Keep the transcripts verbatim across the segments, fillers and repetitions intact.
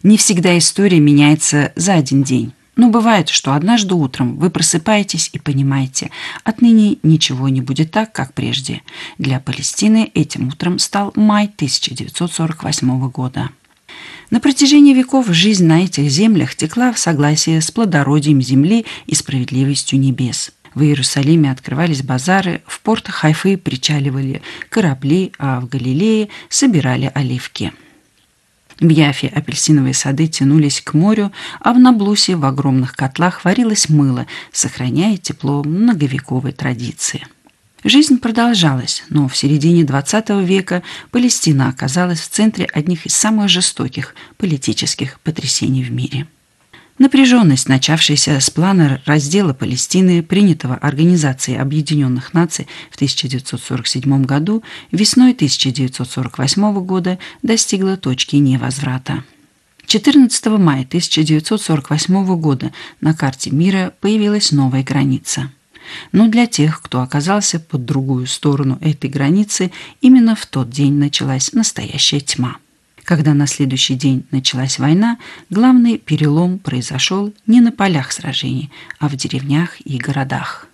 Не всегда история меняется за один день. Но бывает, что однажды утром вы просыпаетесь и понимаете, отныне ничего не будет так, как прежде. Для Палестины этим утром стал май тысяча девятьсот сорок восьмого года. На протяжении веков жизнь на этих землях текла в согласии с плодородием земли и справедливостью небес. В Иерусалиме открывались базары, в портах Хайфы причаливали корабли, а в Галилее собирали оливки. В Яфе апельсиновые сады тянулись к морю, а в Наблусе в огромных котлах варилось мыло, сохраняя тепло многовековой традиции. Жизнь продолжалась, но в середине двадцатого века Палестина оказалась в центре одних из самых жестоких политических потрясений в мире. Напряженность, начавшаяся с плана раздела Палестины, принятого Организацией Объединенных Наций в тысяча девятьсот сорок седьмом году, весной тысяча девятьсот сорок восьмого года достигла точки невозврата. четырнадцатого мая тысяча девятьсот сорок восьмого года на карте мира появилась новая граница. Но для тех, кто оказался по другую сторону этой границы, именно в тот день началась настоящая тьма. Когда на следующий день началась война, главный перелом произошел не на полях сражений, а в деревнях и городах.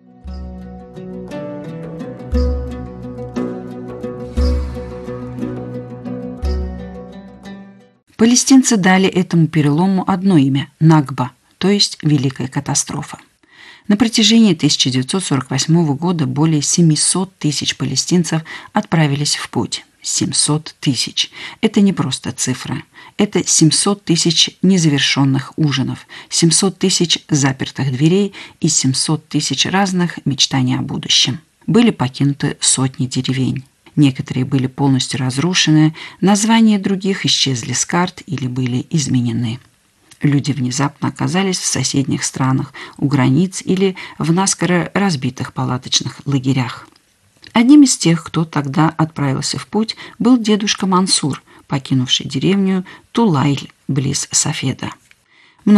Палестинцы дали этому перелому одно имя – Нагба, то есть Великая катастрофа. На протяжении тысяча девятьсот сорок восьмого года более семисот тысяч палестинцев отправились в путь. семьсот тысяч. Это не просто цифра. Это семьсот тысяч незавершенных ужинов, семьсот тысяч запертых дверей и семьсот тысяч разных мечтаний о будущем. Были покинуты сотни деревень. Некоторые были полностью разрушены, названия других исчезли с карт или были изменены. Люди внезапно оказались в соседних странах, у границ или в наскоро разбитых палаточных лагерях. Одним из тех, кто тогда отправился в путь, был дедушка Мансур, покинувший деревню Тулайль близ Сафеда.